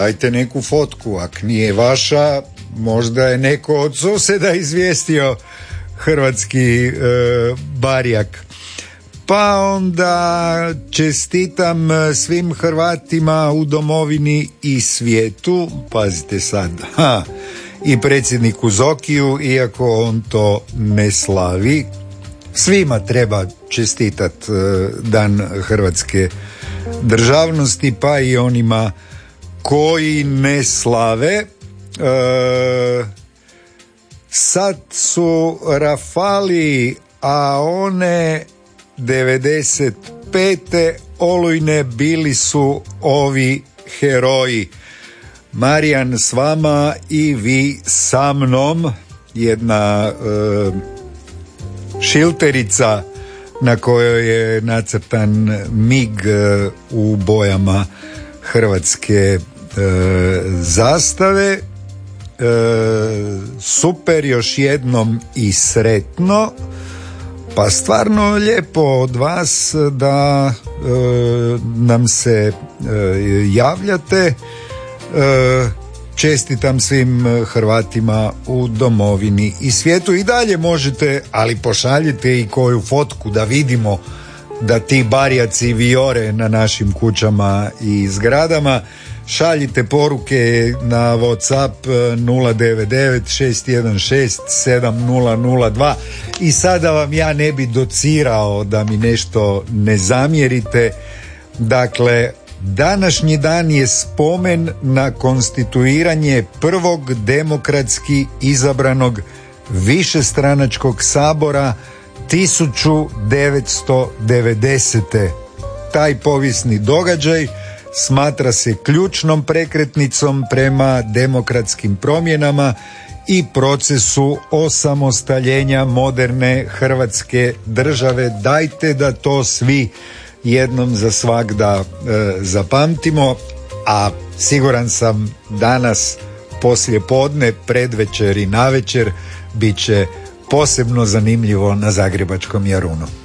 Dajte neku fotku, ak nije vaša, možda je neko od susjeda izvijestio hrvatski barjak. Pa onda čestitam svim Hrvatima u domovini i svijetu, pazite sad, i predsjedniku Zokiju, iako on to ne slavi. Svima treba čestitat Dan hrvatske državnosti, pa i onima koji ne slave. Sad su Rafali, a one 95. olujne bili su ovi heroji. Marijan s vama i vi sa mnom, jedna šilterica na kojoj je nacrtan mig u bojama hrvatske zastave. Super, još jednom i sretno. Pa stvarno lijepo od vas da nam se javljate. Čestitam svim Hrvatima u domovini i svijetu. I dalje možete, ali pošaljite i koju fotku da vidimo da ti barjaci vijore na našim kućama i zgradama. Šaljite poruke na WhatsApp 099-616-7002. I sada vam ja ne bi docirao da mi nešto ne zamjerite. Dakle, današnji dan je spomen na konstituiranje prvog demokratski izabranog višestranačkog sabora 1990. Taj povijesni događaj smatra se ključnom prekretnicom prema demokratskim promjenama i procesu osamostaljenja moderne Hrvatske države. Dajte da to svi jednom za svagda zapamtimo, a siguran sam danas poslije podne, predvečer i navečer bit će posebno zanimljivo na Zagrebačkom Jarunu.